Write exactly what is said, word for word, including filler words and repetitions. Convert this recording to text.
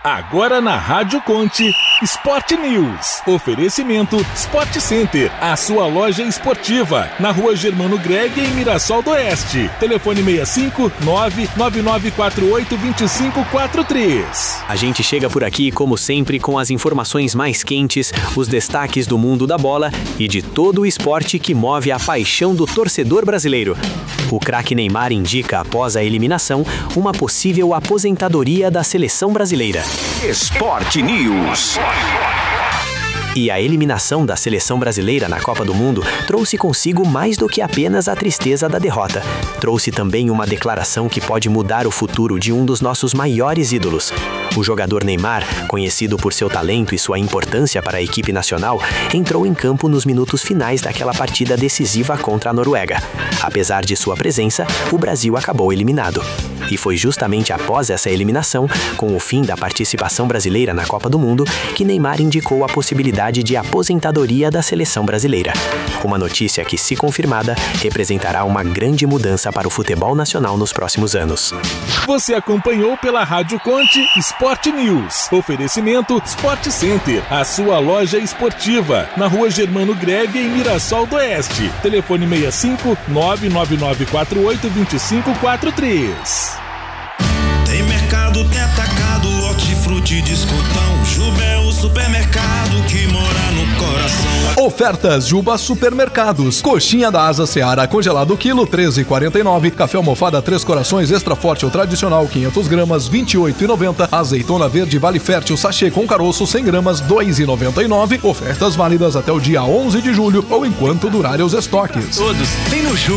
Agora na Rádio Conte, Sport News. Oferecimento Sport Center, a sua loja esportiva, na Rua Germano Greg, em Mirassol do Oeste. Telefone seis cinco nove nove nove quatro oito dois cinco quatro três. A gente chega por aqui, como sempre, com as informações mais quentes, os destaques do mundo da bola e de todo o esporte que move a paixão do torcedor brasileiro. O craque Neymar indica, após a eliminação, uma possível aposentadoria da seleção brasileira. Sport News. E a eliminação da seleção brasileira na Copa do Mundo trouxe consigo mais do que apenas a tristeza da derrota. Trouxe também uma declaração que pode mudar o futuro de um dos nossos maiores ídolos. O jogador Neymar, conhecido por seu talento e sua importância para a equipe nacional, entrou em campo nos minutos finais daquela partida decisiva contra a Noruega. Apesar de sua presença, o Brasil acabou eliminado. E foi justamente após essa eliminação, com o fim da participação brasileira na Copa do Mundo, que Neymar indicou a possibilidade de aposentadoria da seleção brasileira. Uma notícia que, se confirmada, representará uma grande mudança para o futebol nacional nos próximos anos. Você acompanhou pela Rádio Conte Sport News. Oferecimento Sport Center, a sua loja esportiva, na Rua Germano Greve, em Mirassol do Oeste. Telefone seis cinco nove nove nove quatro oito dois cinco quatro três. Tem mercado, tem atacado, hortifruti, descontão. Juba é o supermercado que mora no coração. Ofertas Juba Supermercados. Coxinha da Asa Seara congelado quilo treze e quarenta e nove. Café almofada Três Corações extra forte ou tradicional quinhentas gramas vinte e oito e noventa. Azeitona verde Vale Fértil sachê com caroço cem gramas dois e noventa e nove. Ofertas válidas até o dia onze de julho ou enquanto durarem os estoques. Todos tem no Juba.